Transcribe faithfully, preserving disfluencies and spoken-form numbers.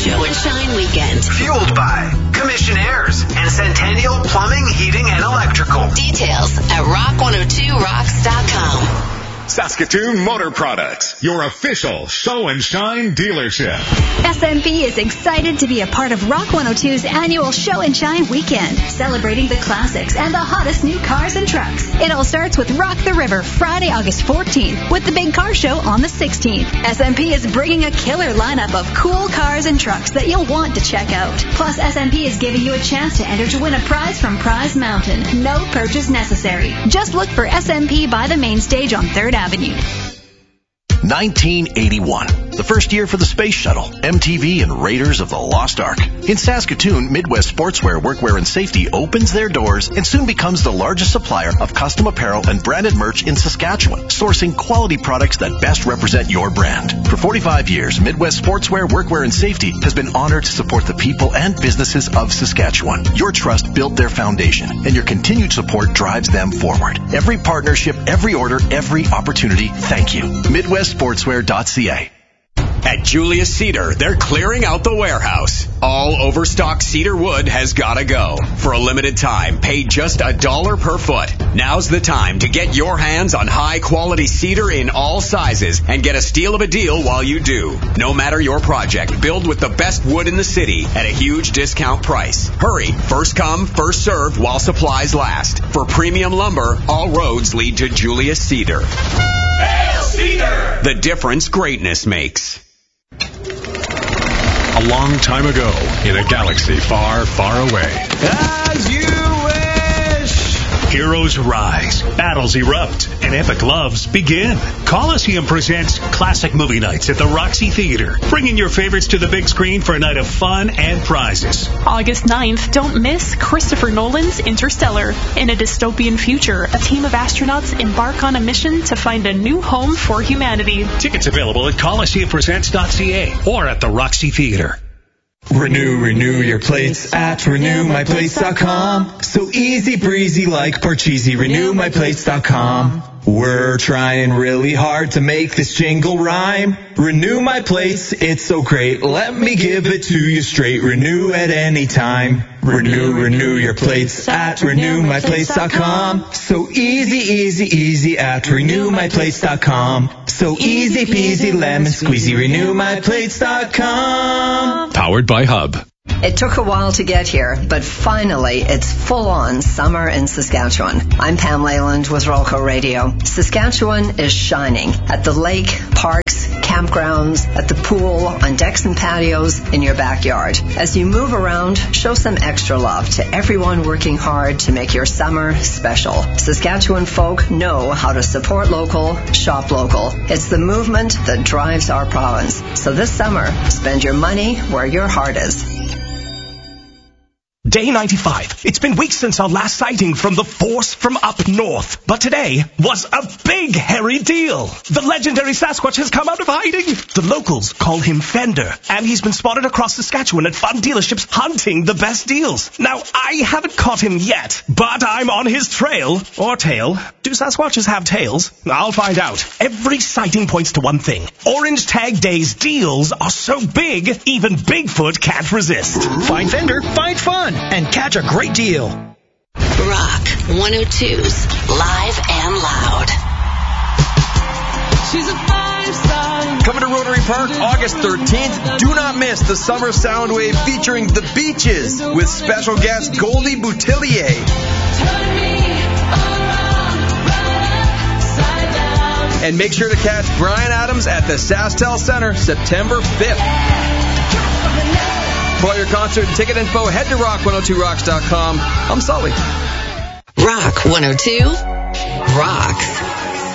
Show and Shine Weekend. Fueled by Commissionaires and Centennial Plumbing, Heating, and Electrical. Details at rock one oh two rocks dot com. Saskatoon Motor Products, your official Show and Shine dealership. S M P is excited to be a part of Rock one oh two's annual Show and Shine weekend, celebrating the classics and the hottest new cars and trucks. It all starts with Rock the River Friday, August fourteenth, with the big car show on the sixteenth. S M P is bringing a killer lineup of cool cars and trucks that you'll want to check out. Plus, S M P is giving you a chance to enter to win a prize from Prize Mountain. No purchase necessary. Just look for S M P by the main stage on third Avenue. nineteen eighty-one, the first year for the Space Shuttle, M T V, and Raiders of the Lost Ark. In Saskatoon, Midwest Sportswear, Workwear, and Safety opens their doors and soon becomes the largest supplier of custom apparel and branded merch in Saskatchewan, sourcing quality products that best represent your brand. For forty-five years, Midwest Sportswear, Workwear, and Safety has been honored to support the people and businesses of Saskatchewan. Your trust built their foundation, and your continued support drives them forward. Every partnership, every order, every opportunity, thank you. Midwest Sportswear dot c a. At Julius Cedar, they're clearing out the warehouse. All overstocked cedar wood has got to go. For a limited time, pay just a dollar per foot. Now's the time to get your hands on high-quality cedar in all sizes and get a steal of a deal while you do. No matter your project, build with the best wood in the city at a huge discount price. Hurry, first come, first served while supplies last. For premium lumber, all roads lead to Julius Cedar. Hail Cedar! The difference greatness makes. A long time ago, in a galaxy far, far away. As you wish! Heroes rise, battles erupt, and epic loves begin. Coliseum presents Classic Movie Nights at the Roxy Theater, bringing your favorites to the big screen for a night of fun and prizes. August ninth, don't miss Christopher Nolan's Interstellar. In a dystopian future, a team of astronauts embark on a mission to find a new home for humanity. Tickets available at coliseum presents dot c a or at the Roxy Theater. Renew, renew your plates at renew my plates dot com. So easy breezy like Parcheesi, renew my plates dot com. We're trying really hard to make this jingle rhyme. Renew my plates, it's so great. Let me give it to you straight. Renew at any time. Renew, renew your plates at renew my plates dot com. So easy, easy, easy at renew my plates dot com. So easy peasy lemon squeezy, renew my plates dot com. Powered by Hub. It took a while to get here, but finally it's full-on summer in Saskatchewan. I'm Pam Leyland with Rolco Radio. Saskatchewan is shining at the lake, parks, campgrounds, at the pool, on decks and patios, in your backyard. As you move around, show some extra love to everyone working hard to make your summer special. Saskatchewan folk know how to support local, shop local. It's the movement that drives our province. So this summer, spend your money where your heart is. Day ninety-five. It's been weeks since our last sighting from the force from up north. But today was a big, hairy deal. The legendary Sasquatch has come out of hiding. The locals call him Fender, and he's been spotted across Saskatchewan at fun dealerships hunting the best deals. Now, I haven't caught him yet, but I'm on his trail. Or tail. Do Sasquatches have tails? I'll find out. Every sighting points to one thing. Orange Tag Day's deals are so big, even Bigfoot can't resist. Find Fender, find fun, and catch a great deal. Rock one oh two's Live and Loud. She's a five-star. Coming to Rotary Park August thirteenth. Do not miss the Summer Soundwave featuring The Beaches with special guest Goldie Boutillier. Turn me around, right upside down. And make sure to catch Brian Adams at the SaskTel Center September fifth. For all your concert and ticket info, head to rock one oh two rocks dot com. I'm Sully. Rock one oh two rocks.